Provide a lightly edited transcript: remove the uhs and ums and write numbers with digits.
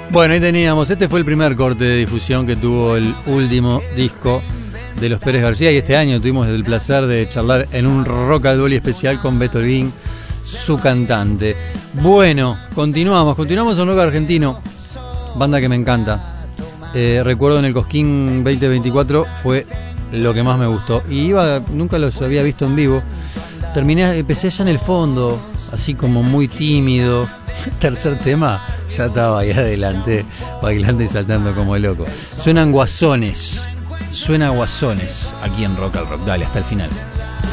Bueno, ahí teníamos, este fue el primer corte de difusión que tuvo el último disco de los Pérez García, y este año tuvimos el placer de charlar en un Rock al Boli especial con Beto Holguín, su cantante. Bueno, continuamos en rock argentino, banda que me encanta. Recuerdo en el Cosquín 2024 fue lo que más me gustó, y nunca los había visto en vivo. Empecé allá en el fondo, así como muy tímido. Tercer tema, ya estaba ahí adelante, bailando y saltando como loco. Suena Guasones aquí en Rock al Rock. Dale, hasta el final.